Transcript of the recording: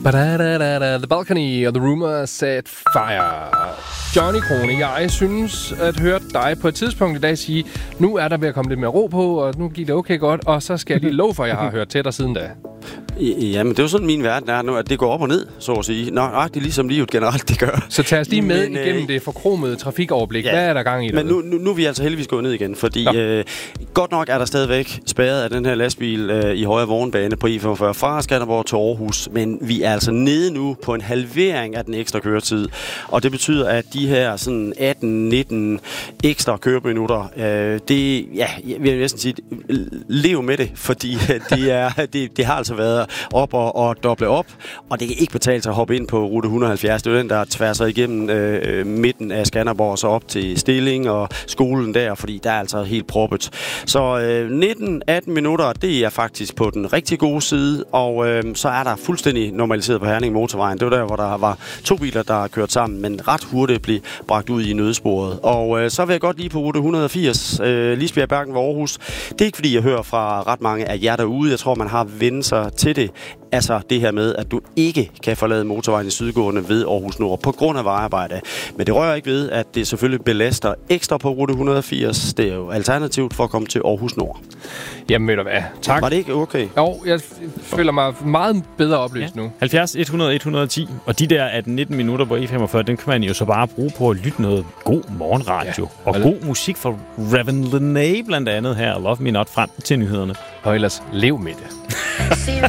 The Balcony og The Rumor Set Fire. Johnny Krone, jeg synes at høre dig på et tidspunkt i dag sige, nu er der ved at komme lidt mere ro på, og nu gik det okay godt, og så skal jeg lige love for, at jeg har hørt til dig siden da. Ja, men det er jo sådan, min verden er nu, at det går op og ned, så at sige. Nå, det er ligesom livet generelt, det gør. Så tag os lige med igennem det forkromede trafikoverblik. Ja, hvad er der gang i der? Men nu er vi altså heldigvis gået ned igen, fordi godt nok er der stadigvæk spærret af den her lastbil i højre vognbane på E45 fra Skanderborg til Aarhus, men vi er altså nede nu på en halvering af den ekstra køretid, og det betyder, at de her sådan 18-19 ekstra køreminutter, det, ja, jeg vil næsten sige, lev med det, fordi det har altså været op og doble op, og det kan ikke betale sig at hoppe ind på rute 170. Det er den, der tværser igennem midten af Skanderborg og så op til Stilling og skolen der, fordi der er altså helt proppet. Så 19-18 minutter, det er faktisk på den rigtig gode side, og så er der fuldstændig normaliseret på Herning Motorvejen. Det var der, hvor der var 2 biler, der kørte sammen, men ret hurtigt blev bragt ud i nødsporet. Og så vil jeg godt lige på rute 180, Lisbjerg, Bergen ved Aarhus. Det er ikke, fordi jeg hører fra ret mange af jer derude. Jeg tror, man har vendt sig til det. Altså det her med, at du ikke kan forlade motorvejen i sydgående ved Aarhus Nord på grund af vejarbejde. Men det rører ikke ved, at det selvfølgelig belaster ekstra på rute 180. Det er jo alternativt for at komme til Aarhus Nord. Jamen ved du hvad, tak. Var det ikke okay? Jo, jeg føler mig meget bedre oplyst nu. 70, 100, 110. Og de der 18-19 minutter på E45, den kan man jo så bare bruge på at lytte noget god morgenradio. Ja. Og god musik fra Raven Lenae blandt andet her. Love Me Not frem til nyhederne. Og ellers lev med det.